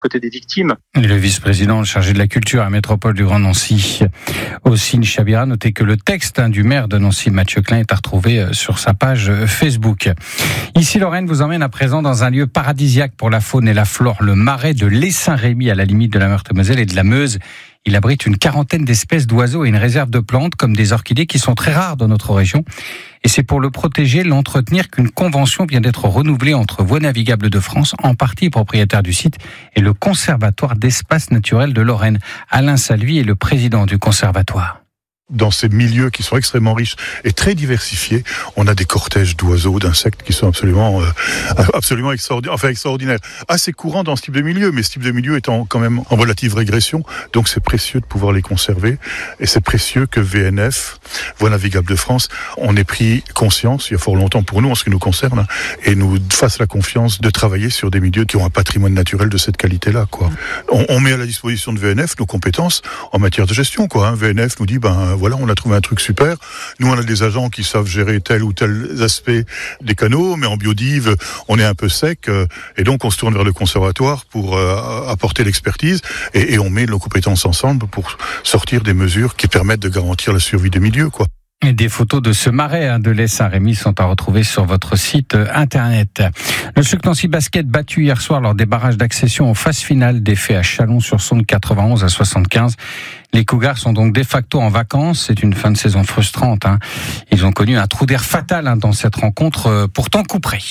côté des victimes. Et le vice-président chargé de la culture à la métropole du Grand Nancy, Ossine Chabira, notez que le texte du maire de Nancy, Mathieu Klein, est à retrouver sur sa page Facebook. Ici, Lorraine vous emmène à présent dans un lieu paradisiaque pour la faune et la flore, le marais de l'Ey-Saint-Rémy à la limite de la Meurthe-et-Moselle et de la Meuse. Il abrite une quarantaine d'espèces d'oiseaux et une réserve de plantes comme des orchidées qui sont très rares dans notre région. Et c'est pour le protéger, l'entretenir qu'une convention vient d'être renouvelée entre Voies navigables de France, en partie propriétaire du site, et le Conservatoire d'espaces naturels de Lorraine. Alain Salvi est le président du conservatoire. Dans ces milieux qui sont extrêmement riches et très diversifiés, on a des cortèges d'oiseaux, d'insectes qui sont absolument extraordinaires. Assez courants dans ce type de milieu, mais ce type de milieu étant quand même en relative régression, donc c'est précieux de pouvoir les conserver, et c'est précieux que VNF, Voies navigables de France, on ait pris conscience, il y a fort longtemps pour nous en ce qui nous concerne, et nous fasse la confiance de travailler sur des milieux qui ont un patrimoine naturel de cette qualité-là, quoi. On met à la disposition de VNF nos compétences en matière de gestion, quoi. VNF nous dit, voilà, on a trouvé un truc super. Nous, on a des agents qui savent gérer tel ou tel aspect des canaux, mais en biodive, on est un peu sec, et donc on se tourne vers le conservatoire pour apporter l'expertise, et on met nos compétences ensemble pour sortir des mesures qui permettent de garantir la survie des milieux, quoi. Et des photos de ce marais de l'Ey-Saint-Rémy sont à retrouver sur votre site internet. Le Chuck Nancy Basket battu hier soir lors des barrages d'accession aux phases finales défaits à Chalon-sur-Saône 91-75. Les Cougars sont donc de facto en vacances. C'est une fin de saison frustrante. Ils ont connu un trou d'air fatal dans cette rencontre, pourtant couperée.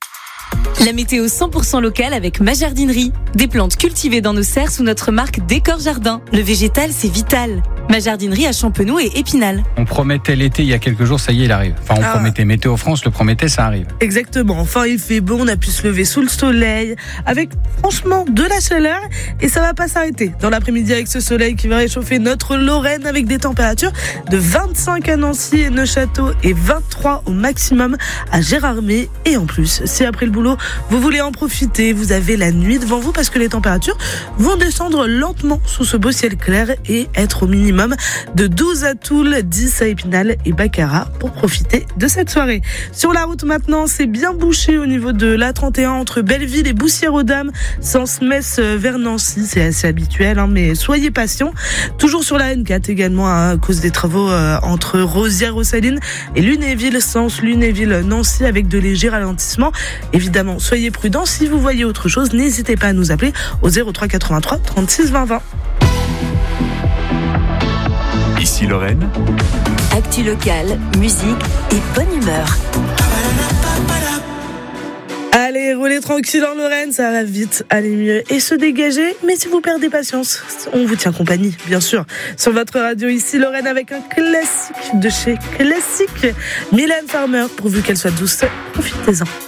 La météo 100% locale avec ma jardinerie. Des plantes cultivées dans nos serres sous notre marque Décor Jardin. Le végétal, c'est vital. Ma jardinerie à Champenoux et Épinal. On promettait l'été il y a quelques jours, ça y est, il arrive. Enfin, on promettait Météo France, le promettait, ça arrive. Exactement. Enfin, il fait beau, on a pu se lever sous le soleil, avec franchement de la chaleur, et ça va pas s'arrêter. Dans l'après-midi avec ce soleil qui va réchauffer notre Lorraine avec des températures de 25 à Nancy et Neufchâteau et 23 au maximum à Gérardmer. Et en plus, si après le boulot, vous voulez en profiter, vous avez la nuit devant vous parce que les températures vont descendre lentement sous ce beau ciel clair et être au minimum de 12 à Toul, 10 à Épinal et Baccarat pour profiter de cette soirée. Sur la route maintenant, c'est bien bouché au niveau de l'A31 entre Belleville et Boussières-aux-Dames, sens Metz vers Nancy, c'est assez habituel, mais soyez patients. Toujours sur la N4 également à cause des travaux entre Rosières-aux-Salines et Lunéville, sens Lunéville-Nancy avec de légers ralentissements. Évidemment, soyez prudents. Si vous voyez autre chose, n'hésitez pas à nous appeler au 03 83 36 20 20. Ici Lorraine. Actu locale, musique et bonne humeur. Allez, roulez tranquille en Lorraine, ça va vite aller mieux et se dégager. Mais si vous perdez patience, on vous tient compagnie, bien sûr. Sur votre radio ici Lorraine avec un classique de chez Classique. Mylène Farmer, pourvu qu'elle soit douce, profitez-en.